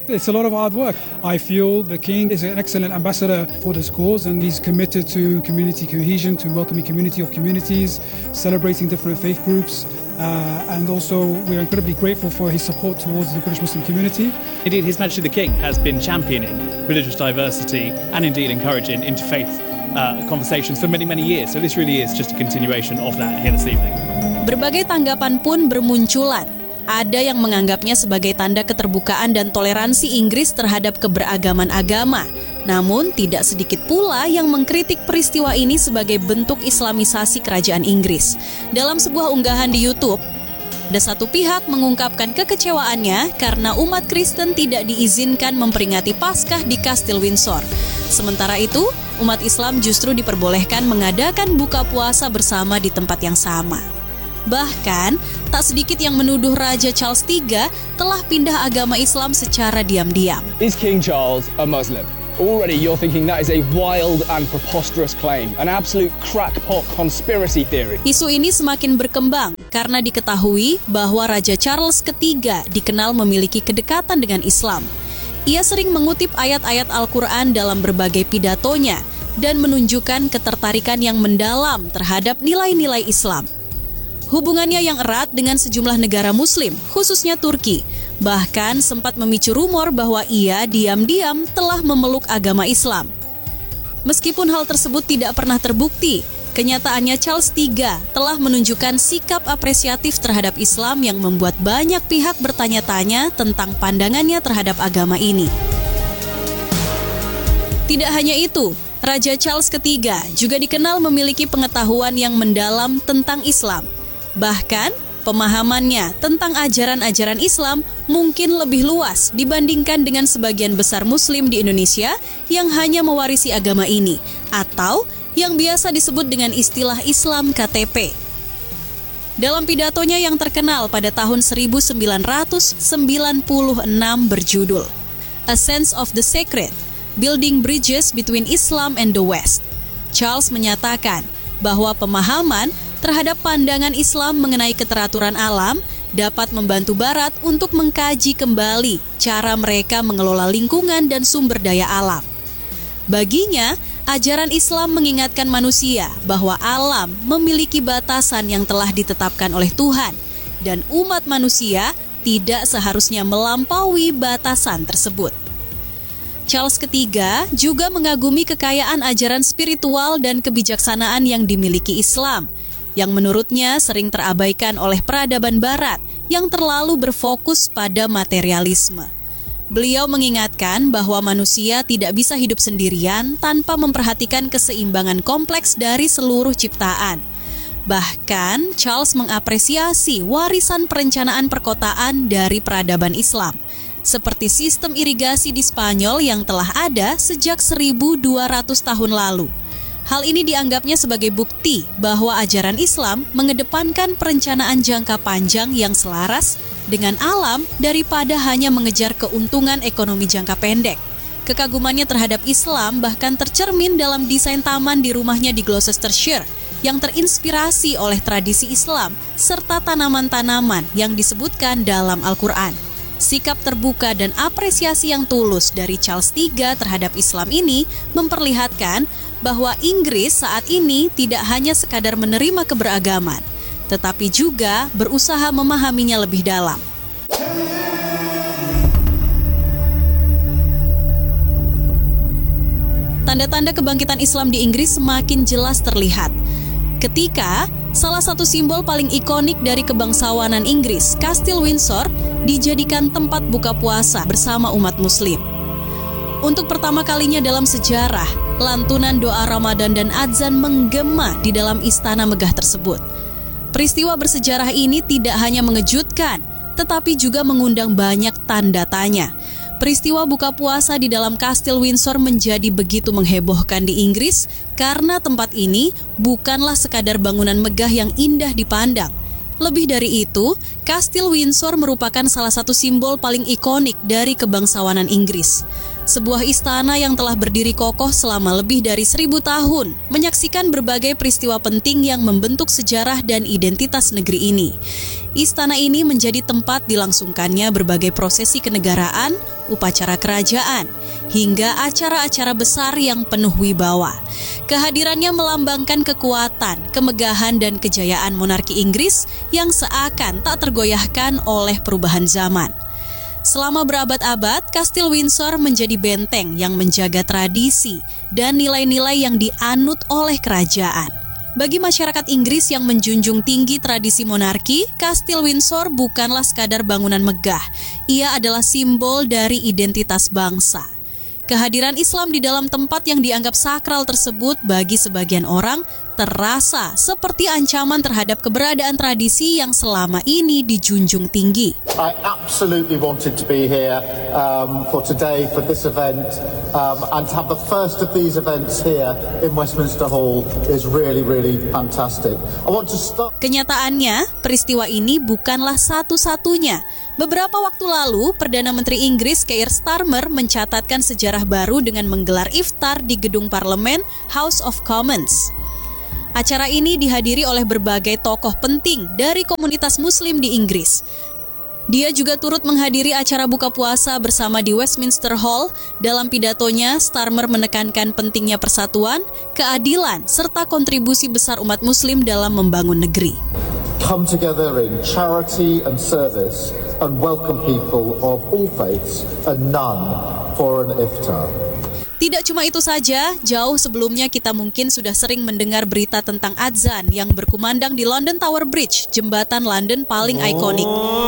It's a lot of hard work. I feel the King is an excellent ambassador for this cause, and he's committed to community cohesion, to welcoming community of communities, celebrating different faith groups, and also we're incredibly grateful for his support towards the British Muslim community. Indeed, His Majesty the King has been championing religious diversity and indeed encouraging interfaith conversations for many, many years. So this really is just a continuation of that here this evening. Berbagai tanggapan pun bermunculan. Ada yang menganggapnya sebagai tanda keterbukaan dan toleransi Inggris terhadap keberagaman agama. Namun, tidak sedikit pula yang mengkritik peristiwa ini sebagai bentuk Islamisasi kerajaan Inggris. Dalam sebuah unggahan di YouTube, ada satu pihak mengungkapkan kekecewaannya karena umat Kristen tidak diizinkan memperingati Paskah di Kastil Windsor. Sementara itu, umat Islam justru diperbolehkan mengadakan buka puasa bersama di tempat yang sama. Bahkan, tak sedikit yang menuduh Raja Charles III telah pindah agama Islam secara diam-diam. Is King Charles a Muslim? Already you're thinking that is a wild and preposterous claim, an absolute crackpot conspiracy theory. Isu ini semakin berkembang karena diketahui bahwa Raja Charles III dikenal memiliki kedekatan dengan Islam. Ia sering mengutip ayat-ayat Al-Quran dalam berbagai pidatonya dan menunjukkan ketertarikan yang mendalam terhadap nilai-nilai Islam. Hubungannya yang erat dengan sejumlah negara Muslim, khususnya Turki, bahkan sempat memicu rumor bahwa ia diam-diam telah memeluk agama Islam. Meskipun hal tersebut tidak pernah terbukti, kenyataannya Charles III telah menunjukkan sikap apresiatif terhadap Islam yang membuat banyak pihak bertanya-tanya tentang pandangannya terhadap agama ini. Tidak hanya itu, Raja Charles III juga dikenal memiliki pengetahuan yang mendalam tentang Islam. Bahkan, pemahamannya tentang ajaran-ajaran Islam mungkin lebih luas dibandingkan dengan sebagian besar Muslim di Indonesia yang hanya mewarisi agama ini, atau yang biasa disebut dengan istilah Islam KTP. Dalam pidatonya yang terkenal pada tahun 1996 berjudul A Sense of the Sacred, Building Bridges Between Islam and the West, Charles menyatakan bahwa pemahaman terhadap pandangan Islam mengenai keteraturan alam dapat membantu Barat untuk mengkaji kembali cara mereka mengelola lingkungan dan sumber daya alam. Baginya, ajaran Islam mengingatkan manusia bahwa alam memiliki batasan yang telah ditetapkan oleh Tuhan, dan umat manusia tidak seharusnya melampaui batasan tersebut. Charles III juga mengagumi kekayaan ajaran spiritual dan kebijaksanaan yang dimiliki Islam, yang menurutnya sering terabaikan oleh peradaban Barat yang terlalu berfokus pada materialisme. Beliau mengingatkan bahwa manusia tidak bisa hidup sendirian tanpa memperhatikan keseimbangan kompleks dari seluruh ciptaan. Bahkan, Charles mengapresiasi warisan perencanaan perkotaan dari peradaban Islam, seperti sistem irigasi di Spanyol yang telah ada sejak 1200 tahun lalu. Hal ini dianggapnya sebagai bukti bahwa ajaran Islam mengedepankan perencanaan jangka panjang yang selaras dengan alam daripada hanya mengejar keuntungan ekonomi jangka pendek. Kekagumannya terhadap Islam bahkan tercermin dalam desain taman di rumahnya di Gloucestershire yang terinspirasi oleh tradisi Islam serta tanaman-tanaman yang disebutkan dalam Al-Quran. Sikap terbuka dan apresiasi yang tulus dari Charles III terhadap Islam ini memperlihatkan bahwa Inggris saat ini tidak hanya sekadar menerima keberagaman, tetapi juga berusaha memahaminya lebih dalam. Tanda-tanda kebangkitan Islam di Inggris semakin jelas terlihat ketika salah satu simbol paling ikonik dari kebangsawanan Inggris, Kastil Windsor, dijadikan tempat buka puasa bersama umat Muslim. Untuk pertama kalinya dalam sejarah, lantunan doa Ramadan dan azan menggema di dalam istana megah tersebut. Peristiwa bersejarah ini tidak hanya mengejutkan, tetapi juga mengundang banyak tanda tanya. Peristiwa buka puasa di dalam Kastil Windsor menjadi begitu menghebohkan di Inggris karena tempat ini bukanlah sekadar bangunan megah yang indah dipandang. Lebih dari itu, Kastil Windsor merupakan salah satu simbol paling ikonik dari kebangsawanan Inggris. sebuah istana yang telah berdiri kokoh selama lebih dari 1000 tahun, menyaksikan berbagai peristiwa penting yang membentuk sejarah dan identitas negeri ini. Istana ini menjadi tempat dilangsungkannya berbagai prosesi kenegaraan, upacara kerajaan, hingga acara-acara besar yang penuh wibawa. Kehadirannya melambangkan kekuatan, kemegahan, dan kejayaan monarki Inggris yang seakan tak tergoyahkan oleh perubahan zaman. Selama berabad-abad, Kastil Windsor menjadi benteng yang menjaga tradisi dan nilai-nilai yang dianut oleh kerajaan. Bagi masyarakat Inggris yang menjunjung tinggi tradisi monarki, Kastil Windsor bukanlah sekadar bangunan megah. Ia adalah simbol dari identitas bangsa. Kehadiran Islam di dalam tempat yang dianggap sakral tersebut bagi sebagian orang terasa seperti ancaman terhadap keberadaan tradisi yang selama ini dijunjung tinggi. I absolutely wanted to be here for today, for this event, and to have the first of these events here in Westminster Hall is really, really fantastic. I want to start. Kenyataannya, peristiwa ini bukanlah satu-satunya. Beberapa waktu lalu, Perdana Menteri Inggris Keir Starmer mencatatkan sejarah baru dengan menggelar iftar di gedung parlemen House of Commons. Acara ini dihadiri oleh berbagai tokoh penting dari komunitas Muslim di Inggris. Dia juga turut menghadiri acara buka puasa bersama di Westminster Hall. Dalam pidatonya, Starmer menekankan pentingnya persatuan, keadilan, serta kontribusi besar umat Muslim dalam membangun negeri. Come together in charity and service and welcome people of all faiths and none for an iftar. Tidak cuma itu saja, jauh sebelumnya kita mungkin sudah sering mendengar berita tentang adzan yang berkumandang di London Tower Bridge, jembatan London paling ikonik.